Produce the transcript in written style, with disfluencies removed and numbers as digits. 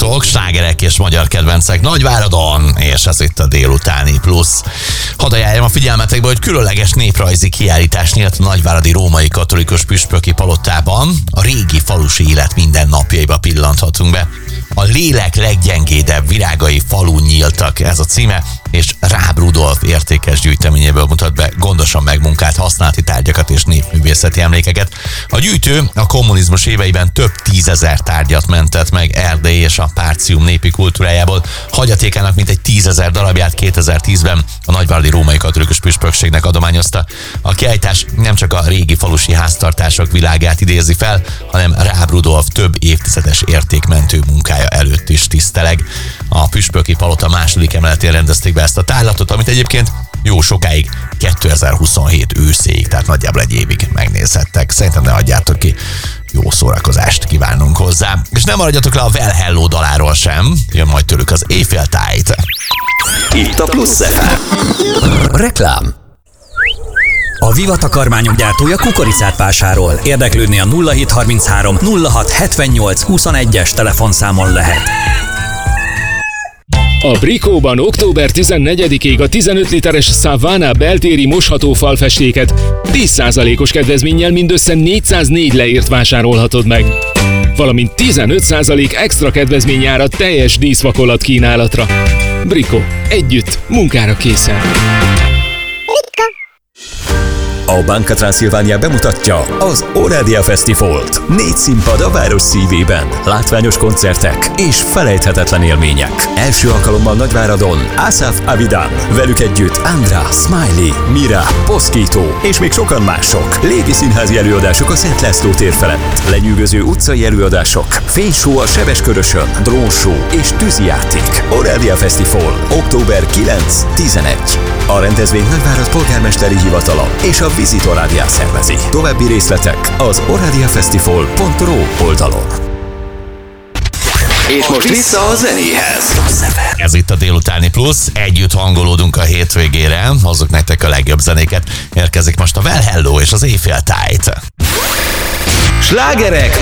hallgatótok, slágerek és magyar kedvencek Nagyváradon, és ez itt a délutáni plusz. Hadd ajánljam a figyelmetekbe, hogy különleges néprajzi kiállítás nyílt a nagyváradi római katolikus püspöki palotában. A régi falusi élet minden napjaiba pillanthatunk be. A lélek leggyengédebb virágai falun nyíltak, ez a címe, és Ráb Rudolf értékes gyűjteményéből mutat be gondosan megmunkált használati tárgyakat és népművészeti emlékeket. A gyűjtő a kommunizmus éveiben több 10 000 tárgyat mentett meg Erdély és a Párcium népi kultúrájából. Hagyatékának mintegy 10 000 darabját 2010-ben a nagyváradi római katolikus püspökségnek adományozta. A kiállítás nem csak a régi falusi háztartások világát idézi fel, hanem Ráb Rudolf több évtizedes értékmentő munkája előtt is tiszteleg. A püspöki palota második emeletén rendezték be ezt a tárlatot, amit egyébként jó sokáig, 2027 őszéig, tehát nagyjából egy évig megnézhettek. Szerintem ne adjátok ki, jó szórakozást kívánunk hozzá. És nem maradjatok le a Well Hello daláról sem, jön majd tőlük az Éjféltájt. Itt a Plusz FM. Reklám. A Viva takarmányok gyártója kukoricát vásárol. Érdeklődni a 0733 06 78 21-es telefonszámon lehet. A Brikóban október 14-ig a 15 literes Savana beltéri mosható falfestéket 10%-os kedvezménnyel mindössze 404 leért vásárolhatod meg. Valamint 15% extra kedvezmény jár a teljes díszvakolat kínálatra. Brikó. Együtt, munkára készen. A Banca Transilvania bemutatja az Oradia Fesztivált. 4 színpad a város szívében, látványos koncertek és felejthetetlen élmények. Első alkalommal Nagyváradon Asaf Avidan, velük együtt Andra, Smiley, Mira, Poszkító és még sokan mások. Légi színházi előadások a Szent László tér felett, lenyűgöző utcai előadások, fényshow a Sebeskörösön, drónshow és tűzijáték. Oradia Fesztivál, október 9-11. A rendezvény Nagyvárad polgármesteri hivatala és a Visit Oradia szervezi. További részletek az oradiafestival.ru oldalon. És most vissza a zenéhez. Ez itt a délutáni plusz, együtt hangolódunk a hétvégére, hozzuk nektek a legjobb zenéket. Érkezik most a Well Hello és az Éjféltájt. Slágerek